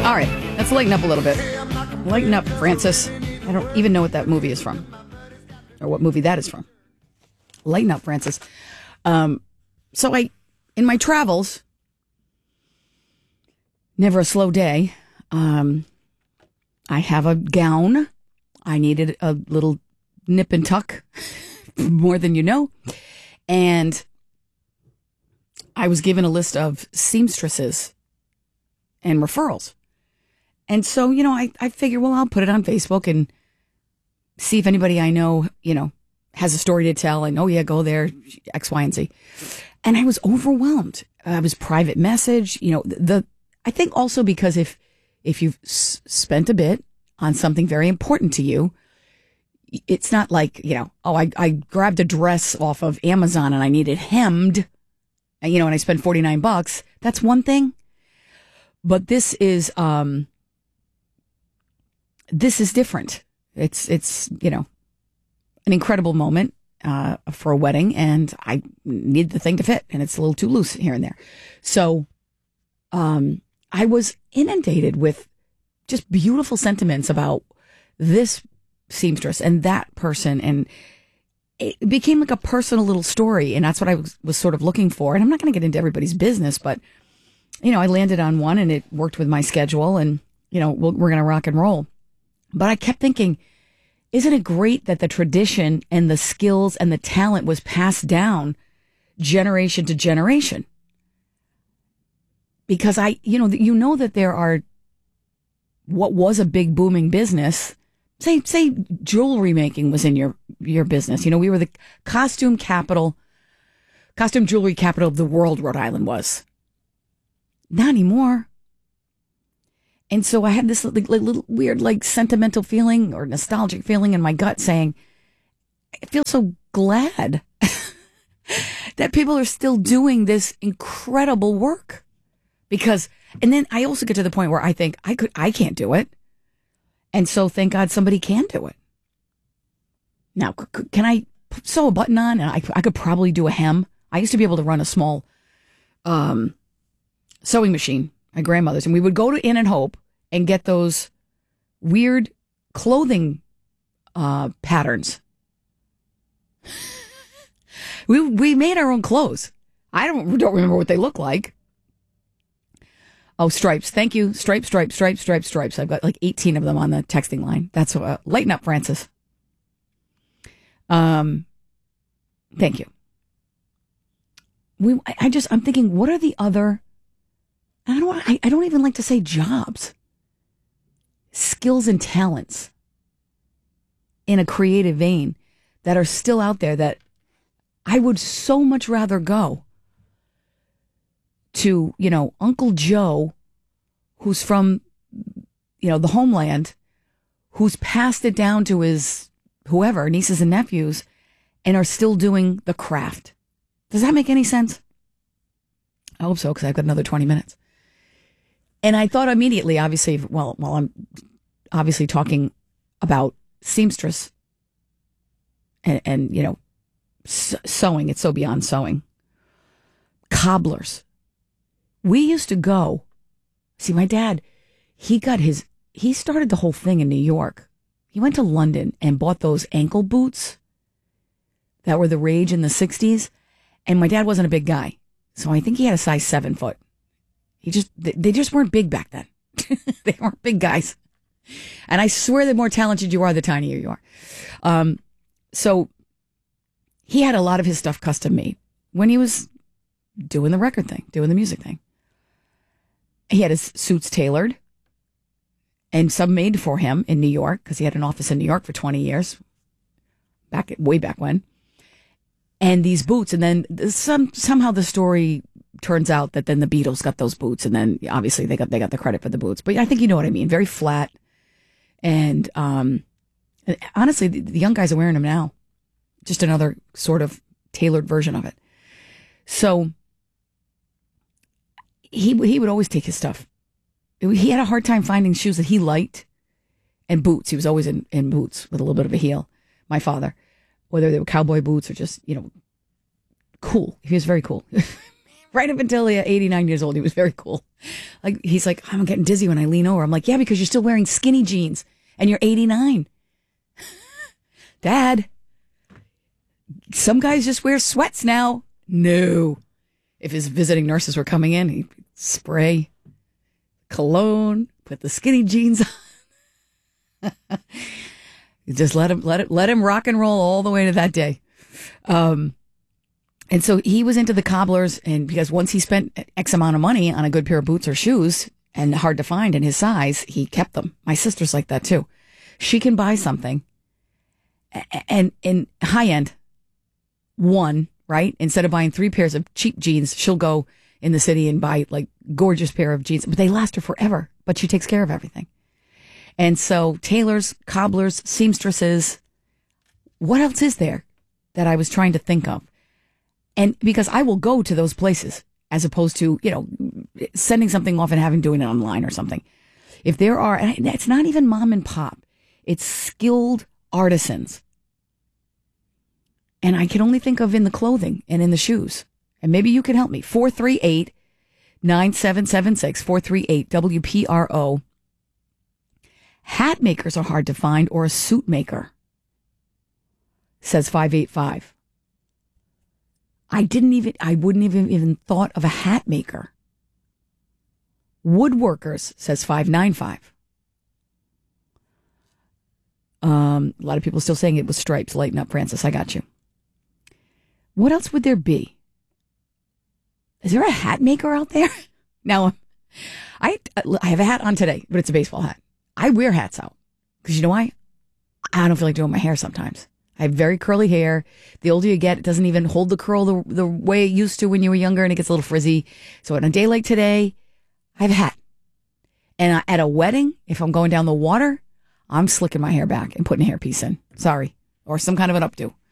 All right, let's lighten up a little bit. Lighten up, Francis. I don't even know what that movie is from, or what movie that is from. Lighten up, Francis. So in my travels, never a slow day. I have a gown. I needed a little nip and tuck, more than you know. And I was given a list of seamstresses and referrals. And so, I figure, well, I'll put it on Facebook and see if anybody I know, has a story to tell. And, oh, yeah, go there, X, Y, and Z. And I was overwhelmed. I was private message, I think also because if you've spent a bit on something very important to you, it's not like, I grabbed a dress off of Amazon and I need it hemmed, and I spent $49. That's one thing. But this is different. It's an incredible moment for a wedding, and I need the thing to fit, and it's a little too loose here and there. So I was inundated with just beautiful sentiments about this seamstress and that person, and it became like a personal little story, and that's what I was sort of looking for. And I'm not going to get into everybody's business, but I landed on one, and it worked with my schedule, and we're going to rock and roll. But I kept thinking, isn't it great that the tradition and the skills and the talent was passed down generation to generation? Because that there are what was a big booming business. Say jewelry making was in your business. We were the costume jewelry capital of the world, Rhode Island was. Not anymore. And so I had this little weird, sentimental feeling or nostalgic feeling in my gut saying, I feel so glad that people are still doing this incredible work. And then I also get to the point where I think I can't do it. And so thank God somebody can do it. Now, can I sew a button on? And I could probably do a hem. I used to be able to run a small sewing machine, my grandmother's, and we would go to Inn and Hope and get those weird clothing patterns. We made our own clothes. I don't remember what they look like. Oh, stripes. Thank you. Stripes. I've got 18 of them on the texting line. That's lighten up, Francis. Thank you. I'm thinking, what are the other, I don't even like to say jobs, skills and talents in a creative vein that are still out there that I would so much rather go to, Uncle Joe, who's from, the homeland, who's passed it down to his whoever, nieces and nephews, and are still doing the craft. Does that make any sense? I hope so, because I've got another 20 minutes. And I thought immediately, obviously, while I'm obviously talking about seamstress and sewing, it's so beyond sewing. Cobblers. We used to go, see, my dad, he started the whole thing in New York. He went to London and bought those ankle boots that were the rage in the 60s. And my dad wasn't a big guy. So I think he had a size 7 foot. They just weren't big back then. They weren't big guys. And I swear the more talented you are, the tinier you are. So he had a lot of his stuff custom made when he was doing the record thing, doing the music thing. He had his suits tailored and some made for him in New York, because he had an office in New York for 20 years, way back when. And these boots, and then somehow the story turns out that then the Beatles got those boots, and then obviously they got the credit for the boots. But I think you know what I mean. Very flat, and honestly, the young guys are wearing them now. Just another sort of tailored version of it. So he would always take his stuff. He had a hard time finding shoes that he liked, and boots. He was always in boots with a little bit of a heel. My father, whether they were cowboy boots or just cool. He was very cool. right up until 89 years old. He was very cool. Like, he's like, I'm getting dizzy when I lean over. I'm like, yeah, because you're still wearing skinny jeans and you're 89. Dad, some guys just wear sweats now. No. If his visiting nurses were coming in, he'd spray cologne, put the skinny jeans on. Just let him rock and roll all the way to that day. And so he was into the cobblers, and because once he spent X amount of money on a good pair of boots or shoes, and hard to find in his size, he kept them. My sister's like that too. She can buy something and in high end, one, right? Instead of buying 3 pairs of cheap jeans, she'll go in the city and buy like gorgeous pair of jeans, but they last her forever, but she takes care of everything. And so tailors, cobblers, seamstresses, what else is there that I was trying to think of? And because I will go to those places as opposed to, sending something off and having doing it online or something. If there are, and it's not even mom and pop, it's skilled artisans. And I can only think of in the clothing and in the shoes. And maybe you can help me. 438-9776, 438-WPRO. Hat makers are hard to find, or a suit maker, says 585. I wouldn't even thought of a hat maker. Woodworkers, says 595. A lot of people still saying it was stripes. Lighten up, Francis. I got you. What else would there be? Is there a hat maker out there? Now, I have a hat on today, but it's a baseball hat. I wear hats out because you know why? I don't feel like doing my hair sometimes. I have very curly hair. The older you get, it doesn't even hold the curl the way it used to when you were younger, and it gets a little frizzy. So on a day like today, I have a hat. And at a wedding, if I'm going down the water, I'm slicking my hair back and putting a hairpiece in. Sorry. Or some kind of an updo.